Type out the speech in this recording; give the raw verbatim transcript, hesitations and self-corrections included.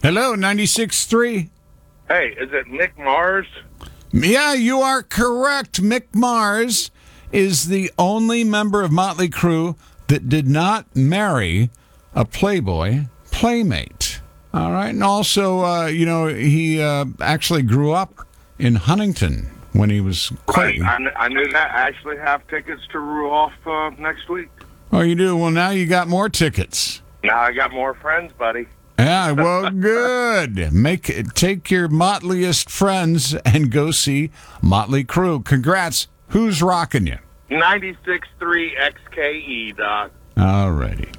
Hello, ninety-six point three. Hey, is it Mick Mars? Yeah, you are correct. Mick Mars is the only member of Motley Crue that did not marry a Playboy playmate. All right. And also, uh, you know, he uh, actually grew up in Huntington when he was quite... I, I, I knew that. I actually have tickets to Ruoff uh, next week. Oh, you do? Well, now you got more tickets. Now I got more friends, buddy. Yeah, well, good. Make Take your motleyest friends and go see Motley Crue. Congrats. Who's rocking you? ninety-six point three X K E, Doc. All righty.